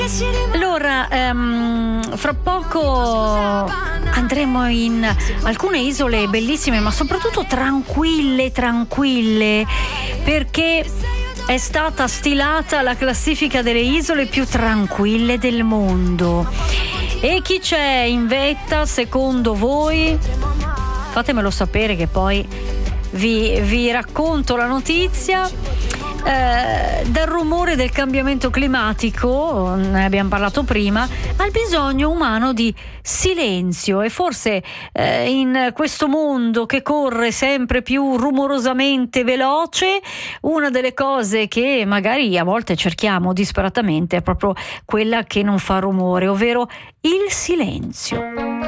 Allora, fra poco andremo in alcune isole bellissime, ma soprattutto tranquille, perché è stata stilata la classifica delle isole più tranquille del mondo. E chi c'è in vetta secondo voi? Fatemelo sapere che poi vi racconto la notizia. Dal rumore del cambiamento climatico, ne abbiamo parlato prima, al bisogno umano di silenzio, e forse in questo mondo che corre sempre più rumorosamente veloce, una delle cose che magari a volte cerchiamo disperatamente è proprio quella che non fa rumore, ovvero il silenzio.